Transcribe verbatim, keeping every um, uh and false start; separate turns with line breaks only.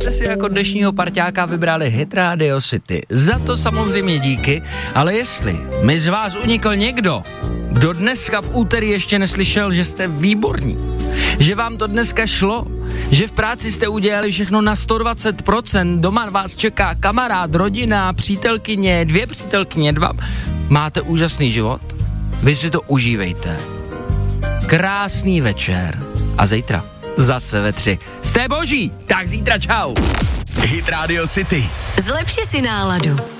jste si jako dnešního parťáka vybrali Hit Radio City. Za to samozřejmě díky, ale jestli mi z vás unikl někdo, kdo dneska v úterý ještě neslyšel, že jste výborní, že vám to dneska šlo, že v práci jste udělali všechno na sto dvacet procent, doma vás čeká kamarád, rodina, přítelkyně, dvě přítelkyně, dva, máte úžasný život, vy si to užívejte. Krásný večer a zítra zase ve tři. Jste boží, tak zítra čau.
Hit Radio City.
Zlepši si náladu.